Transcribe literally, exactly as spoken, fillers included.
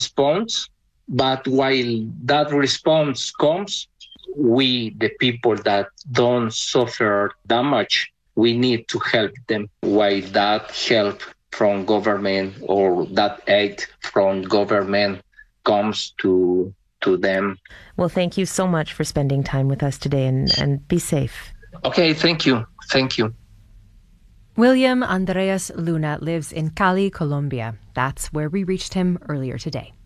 response. But while that response comes, we, the people that don't suffer damage, we need to help them. While that help from government or that aid from government comes to to them. Well, thank you so much for spending time with us today, and, and be safe. Okay, thank you. Thank you. William Andres Luna lives in Cali, Colombia. That's where we reached him earlier today.